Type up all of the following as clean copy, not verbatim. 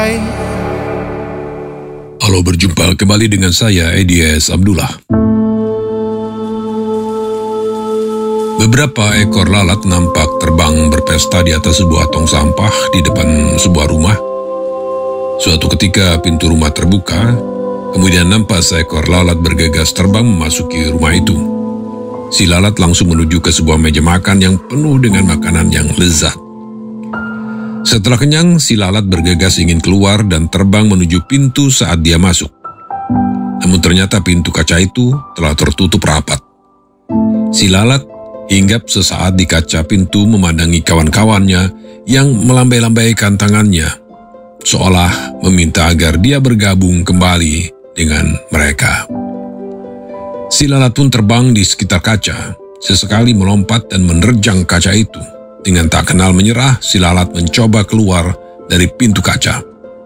Halo, berjumpa kembali dengan saya, Edi S. Abdullah. Beberapa ekor lalat nampak terbang berpesta di atas sebuah tong sampah di depan sebuah rumah. Suatu ketika pintu rumah terbuka, kemudian nampak seekor lalat bergegas terbang memasuki rumah itu. Si lalat langsung menuju ke sebuah meja makan yang penuh dengan makanan yang lezat. Setelah kenyang, si lalat bergegas ingin keluar dan terbang menuju pintu saat dia masuk. Namun ternyata pintu kaca itu telah tertutup rapat. Si lalat hinggap sesaat di kaca pintu memandangi kawan-kawannya yang melambai-lambaikan tangannya, seolah meminta agar dia bergabung kembali dengan mereka. Si lalat pun terbang di sekitar kaca, sesekali melompat dan menerjang kaca itu. Dengan tak kenal menyerah, si lalat mencoba keluar dari pintu kaca.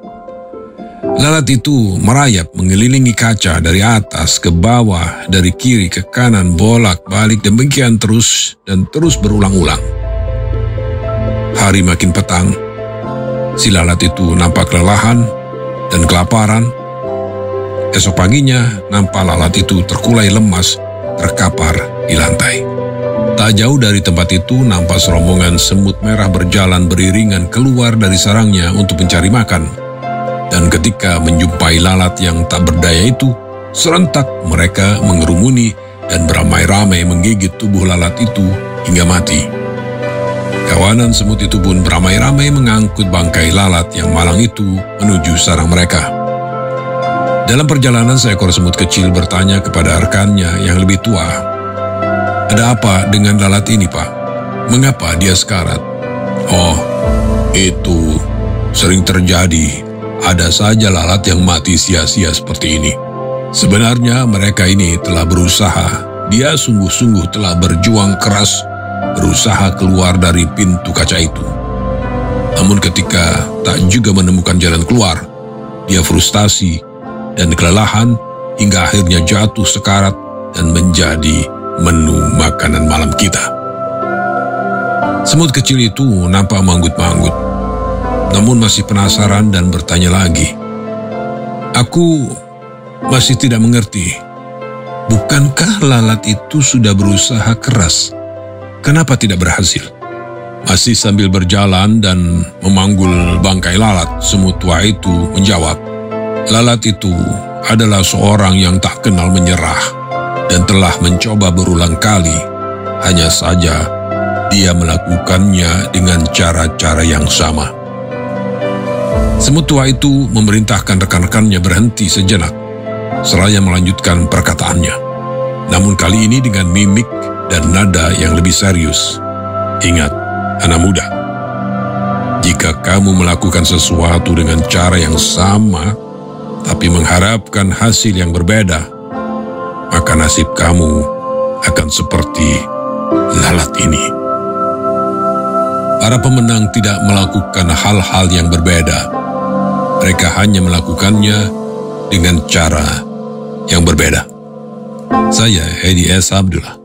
Lalat itu merayap mengelilingi kaca dari atas ke bawah, dari kiri ke kanan, bolak-balik demikian terus dan terus berulang-ulang. Hari makin petang, si lalat itu nampak kelelahan dan kelaparan. Esok paginya, nampak lalat itu terkulai lemas, terkapar di lantai. Tak jauh dari tempat itu, nampak serombongan semut merah berjalan beriringan keluar dari sarangnya untuk mencari makan. Dan ketika menjumpai lalat yang tak berdaya itu, serentak mereka mengerumuni dan beramai-ramai menggigit tubuh lalat itu hingga mati. Kawanan semut itu pun beramai-ramai mengangkut bangkai lalat yang malang itu menuju sarang mereka. Dalam perjalanan, seekor semut kecil bertanya kepada rekannya yang lebih tua, "Ada apa dengan lalat ini, Pak? Mengapa dia sekarat?" "Oh, itu sering terjadi. Ada saja lalat yang mati sia-sia seperti ini. Sebenarnya mereka ini telah berusaha. Dia sungguh-sungguh telah berjuang keras, berusaha keluar dari pintu kaca itu. Namun ketika tak juga menemukan jalan keluar, dia frustasi dan kelelahan hingga akhirnya jatuh sekarat dan menjadi menu makanan malam kita." Semut kecil itu nampak manggut-manggut, namun masih penasaran dan bertanya lagi, "Aku masih tidak mengerti. Bukankah lalat itu sudah berusaha keras? Kenapa tidak berhasil?" Masih sambil berjalan dan memanggul bangkai lalat, semut tua itu menjawab, "Lalat itu adalah seorang yang tak kenal menyerah dan telah mencoba berulang kali. Hanya saja dia melakukannya dengan cara-cara yang sama." Semut tua itu memerintahkan rekan-rekannya berhenti sejenak, seraya melanjutkan perkataannya. Namun kali ini dengan mimik dan nada yang lebih serius. "Ingat, anak muda, jika kamu melakukan sesuatu dengan cara yang sama, tapi mengharapkan hasil yang berbeda, maka nasib kamu akan seperti lalat ini." Para pemenang tidak melakukan hal-hal yang berbeda. Mereka hanya melakukannya dengan cara yang berbeda. Saya, Edi S. Abdullah.